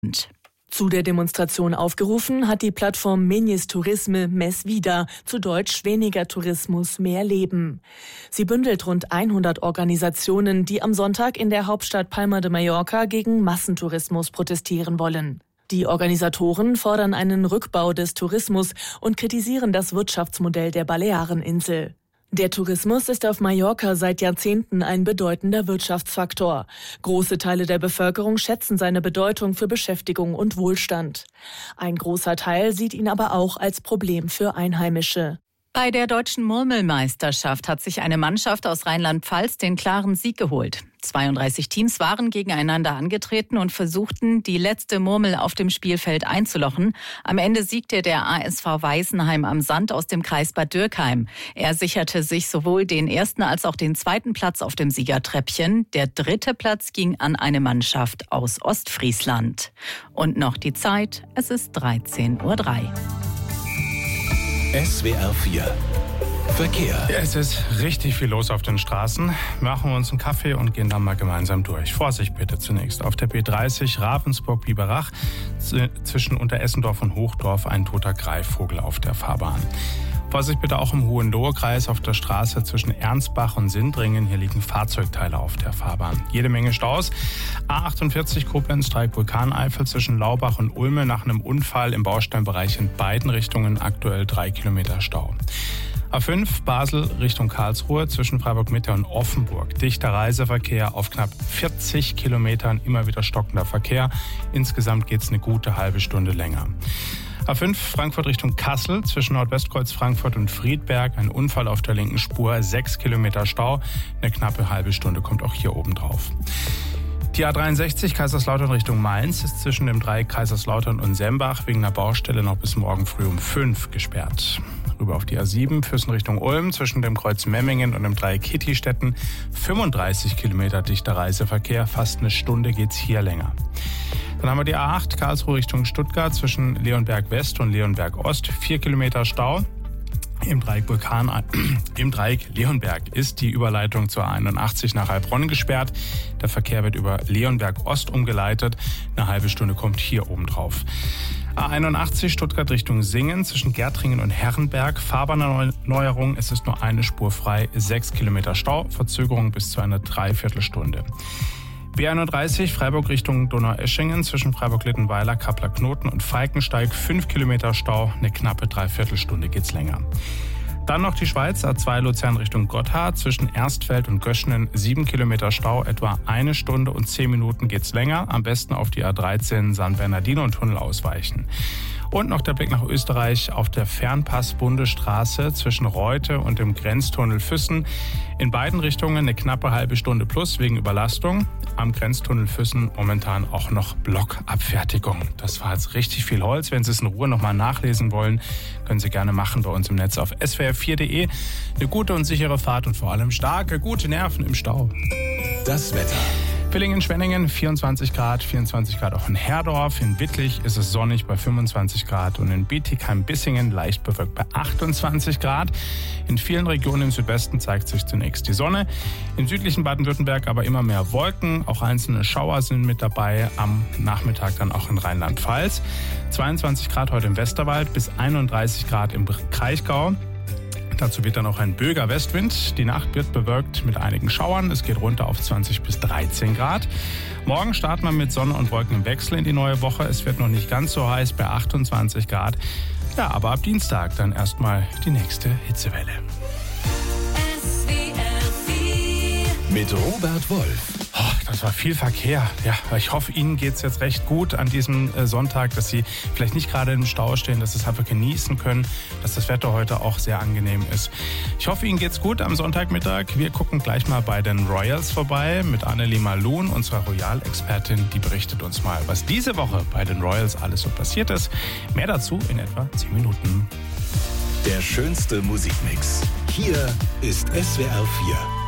Zu der Demonstration aufgerufen hat die Plattform Menyes Tourisme Més Vida, zu Deutsch weniger Tourismus, mehr Leben. Sie bündelt rund 100 Organisationen, die am Sonntag in der Hauptstadt Palma de Mallorca gegen Massentourismus protestieren wollen. Die Organisatoren fordern einen Rückbau des Tourismus und kritisieren das Wirtschaftsmodell der Baleareninsel. Der Tourismus ist auf Mallorca seit Jahrzehnten ein bedeutender Wirtschaftsfaktor. Große Teile der Bevölkerung schätzen seine Bedeutung für Beschäftigung und Wohlstand. Ein großer Teil sieht ihn aber auch als Problem für Einheimische. Bei der deutschen Murmelmeisterschaft hat sich eine Mannschaft aus Rheinland-Pfalz den klaren Sieg geholt. 32 Teams waren gegeneinander angetreten und versuchten, die letzte Murmel auf dem Spielfeld einzulochen. Am Ende siegte der ASV Weißenheim am Sand aus dem Kreis Bad Dürkheim. Er sicherte sich sowohl den ersten als auch den zweiten Platz auf dem Siegertreppchen. Der dritte Platz ging an eine Mannschaft aus Ostfriesland. Und noch die Zeit, es ist 13:03 Uhr. SWR 4 Verkehr. Ja, es ist richtig viel los auf den Straßen. Machen wir uns einen Kaffee und gehen dann mal gemeinsam durch. Vorsicht bitte zunächst. Auf der B30 Ravensburg-Biberach zwischen Unteressendorf und Hochdorf ein toter Greifvogel auf der Fahrbahn. Vorsicht bitte auch im Hohenlohe-Kreis auf der Straße zwischen Ernstbach und Sindringen. Hier liegen Fahrzeugteile auf der Fahrbahn. Jede Menge Staus. A48 Koblenz-Dreieck Vulkaneifel zwischen Laubach und Ulme nach einem Unfall im Baustellenbereich in beiden Richtungen aktuell 3 Kilometer Stau. A5 Basel Richtung Karlsruhe zwischen Freiburg-Mitte und Offenburg. Dichter Reiseverkehr auf knapp 40 Kilometern, immer wieder stockender Verkehr. Insgesamt geht es eine gute halbe Stunde länger. A5 Frankfurt Richtung Kassel zwischen Nordwestkreuz Frankfurt und Friedberg. Ein Unfall auf der linken Spur, 6 Kilometer Stau. Eine knappe halbe Stunde kommt auch hier oben drauf. Die A63 Kaiserslautern Richtung Mainz ist zwischen dem Dreieck Kaiserslautern und Sembach wegen einer Baustelle noch bis morgen früh um 5 gesperrt. Rüber auf die A7 Füssen Richtung Ulm zwischen dem Kreuz Memmingen und dem Dreieck Hittistetten. 35 Kilometer dichter Reiseverkehr, fast eine Stunde geht's hier länger. Dann haben wir die A8 Karlsruhe Richtung Stuttgart zwischen Leonberg West und Leonberg Ost. 4 Kilometer Stau. Im Dreieck Leonberg ist die Überleitung zur A81 nach Heilbronn gesperrt. Der Verkehr wird über Leonberg Ost umgeleitet. Eine halbe Stunde kommt hier oben drauf. A81 Stuttgart Richtung Singen zwischen Gärtringen und Herrenberg. Fahrbahnerneuerung, es ist nur eine Spur frei, 6 Kilometer Stau, Verzögerung bis zu einer Dreiviertelstunde. B31 Freiburg Richtung Donaueschingen zwischen Freiburg-Littenweiler, Kappler-Knoten und Falkensteig 5 Kilometer Stau, eine knappe Dreiviertelstunde geht's länger. Dann noch die Schweiz, A2 Luzern Richtung Gotthard zwischen Erstfeld und Göschenen 7 Kilometer Stau, etwa 1 Stunde und 10 Minuten geht's länger. Am besten auf die A13 San Bernardino-Tunnel ausweichen. Und noch der Blick nach Österreich auf der Fernpass-Bundesstraße zwischen Reute und dem Grenztunnel Füssen. In beiden Richtungen eine knappe halbe Stunde plus wegen Überlastung. Am Grenztunnel Füssen momentan auch noch Blockabfertigung. Das war jetzt richtig viel Holz. Wenn Sie es in Ruhe nochmal nachlesen wollen, können Sie gerne machen bei uns im Netz auf swr4.de. Eine gute und sichere Fahrt und vor allem starke, gute Nerven im Stau. Das Wetter. Villingen-Schwenningen 24 Grad auch in Herdorf. In Wittlich ist es sonnig bei 25 Grad und in Bietigheim-Bissingen leicht bewölkt bei 28 Grad. In vielen Regionen im Südwesten zeigt sich zunächst die Sonne. Im südlichen Baden-Württemberg aber immer mehr Wolken. Auch einzelne Schauer sind mit dabei. Am Nachmittag dann auch in Rheinland-Pfalz. 22 Grad heute im Westerwald bis 31 Grad im Kraichgau. Dazu wird dann auch ein böiger Westwind. Die Nacht wird bewölkt mit einigen Schauern. Es geht runter auf 20 bis 13 Grad. Morgen starten wir mit Sonne und Wolken im Wechsel in die neue Woche. Es wird noch nicht ganz so heiß bei 28 Grad. Ja, aber ab Dienstag dann erstmal die nächste Hitzewelle. Mit Robert Wolf. Oh, das war viel Verkehr. Ja, ich hoffe, Ihnen geht es jetzt recht gut an diesem Sonntag, dass Sie vielleicht nicht gerade im Stau stehen, dass Sie es einfach genießen können, dass das Wetter heute auch sehr angenehm ist. Ich hoffe, Ihnen geht's gut am Sonntagmittag. Wir gucken gleich mal bei den Royals vorbei mit Annelie Malun, unserer Royal-Expertin. Die berichtet uns mal, was diese Woche bei den Royals alles so passiert ist. Mehr dazu in etwa 10 Minuten. Der schönste Musikmix. Hier ist SWR 4.